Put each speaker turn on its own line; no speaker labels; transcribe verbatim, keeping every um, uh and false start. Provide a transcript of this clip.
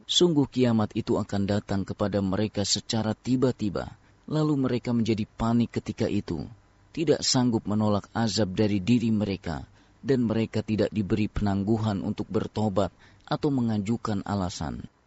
Sungguh kiamat itu akan datang kepada mereka secara tiba-tiba, lalu mereka menjadi panik ketika itu, tidak sanggup menolak azab dari diri mereka, dan mereka tidak diberi penangguhan untuk bertobat atau mengajukan alasan.